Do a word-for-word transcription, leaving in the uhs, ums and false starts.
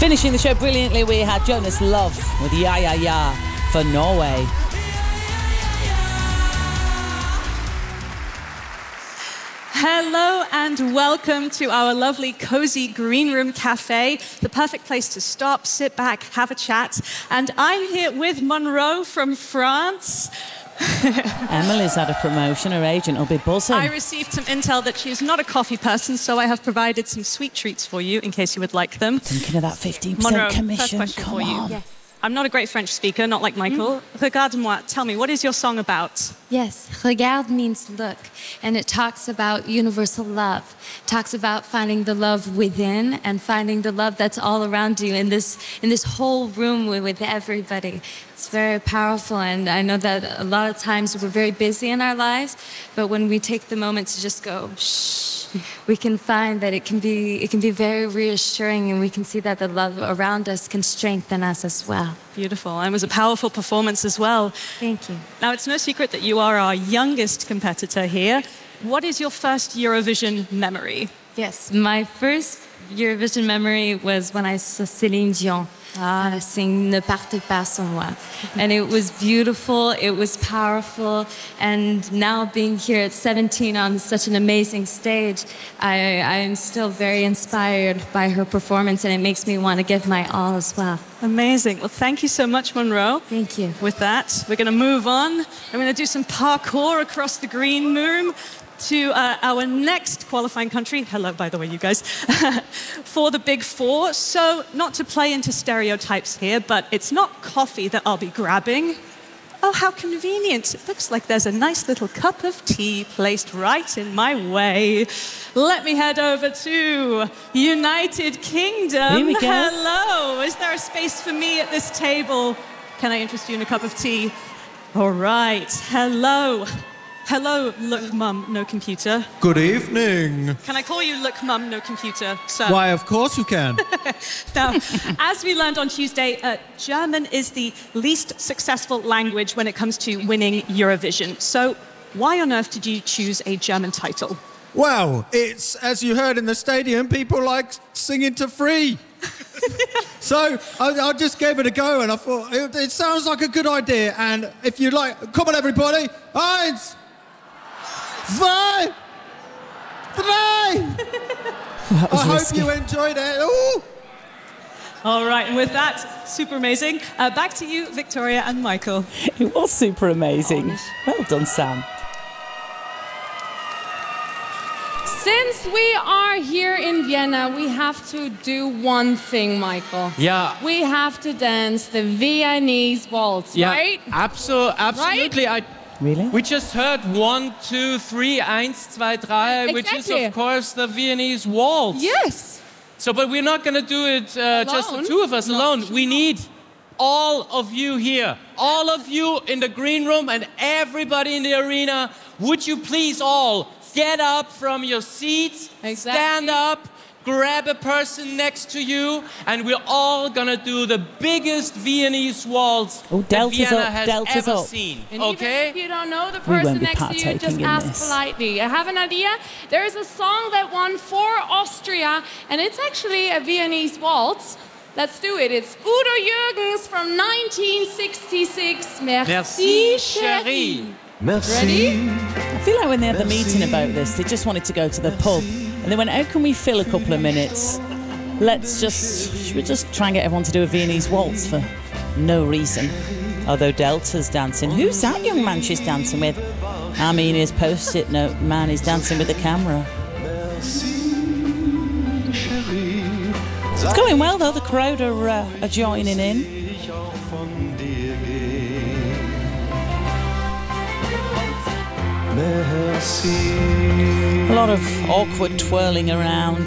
Finishing the show brilliantly, we had Jonas Love with Ya Ya Ya for Norway. Hello and welcome to our lovely cozy green room cafe, the perfect place to stop, sit back, have a chat. And I'm here with Monroe from France. Emily's had a promotion, her agent will be buzzing. I received some intel that she's not a coffee person, so I have provided some sweet treats for you in case you would like them. Thinking of that fifteen percent Monroe, commission, first question come for on. you. Yes. I'm not a great French speaker, not like Michael. Mm. Regarde-moi, tell me, what is your song about? Yes, regarde means look, and it talks about universal love. It talks about finding the love within and finding the love that's all around you in this in this whole room with, with everybody. It's very powerful, and I know that a lot of times we're very busy in our lives, but when we take the moment to just go, shh, we can find that it can be it can be very reassuring, and we can see that the love around us can strengthen us as well. Beautiful. And it was a powerful performance as well. Thank you. Now, it's no secret that you are our youngest competitor here. What is your first Eurovision memory? Yes, my first Eurovision memory was when I saw Céline Dion uh, sing Ne partez pas sans moi. And it was beautiful, it was powerful, and now being here at seventeen on such an amazing stage, I, I am still very inspired by her performance, and it makes me want to give my all as well. Amazing. Well, thank you so much, Monroe. Thank you. With that, we're going to move on. We're going to do some parkour across the green room to uh, our next qualifying country. Hello, by the way, you guys. For the Big Four. So, not to play into stereotypes here, but it's not coffee that I'll be grabbing. Oh, how convenient. It looks like there's a nice little cup of tea placed right in my way. Let me head over to United Kingdom. Here we go. Hello. Is there a space for me at this table? Can I interest you in a cup of tea? All right. Hello. Hello, look, Mum, no computer. Good evening. Can I call you Look, Mum, no computer, sir? Why, of course you can. Now, as we learned on Tuesday, uh, German is the least successful language when it comes to winning Eurovision. So why on earth did you choose a German title? Well, it's, as you heard in the stadium, people like singing to free. So I, I just gave it a go, and I thought, it, it sounds like a good idea. And if you like, come on, everybody. Eins, zwei, drei. I hope risky. you enjoyed it. Ooh. All right, and with that, super amazing. Uh, back to you, Victoria and Michael. It was super amazing. Well done, Sam. Since we are here in Vienna, we have to do one thing, Michael. Yeah. We have to dance the Viennese waltz, Yeah, right? abso- absolutely. I, Really? we just heard one, two, three, eins, zwei, drei, which is Exactly. of course the Viennese waltz. Yes. So, but we're not going to do it uh, just the Alone? two of us No. alone. We need all of you here, all of you in the green room, and everybody in the arena. Would you please all get up from your seats, Exactly. stand up, grab a person next to you, and we're all gonna do the biggest Viennese waltz Oh, that Delta's Vienna up, has Delta's ever up. seen. And Okay? even if you don't know the We person won't be next to you, partaking just in ask this. politely. I have an idea. There is a song that won for Austria, and it's actually a Viennese waltz. Let's do it. It's Udo Jürgens from nineteen sixty-six. Merci, Merci, chérie. chérie. Ready? I feel like when they had the meeting about this, they just wanted to go to the pub. And they went, how can we fill a couple of minutes? Let's just, should we just try and get everyone to do a Viennese waltz for no reason? Although Delta's dancing. Who's that young man she's dancing with? I mean, his post-it note man is dancing with the camera. It's going well, though. The crowd are, uh, are joining in. A lot of awkward twirling around.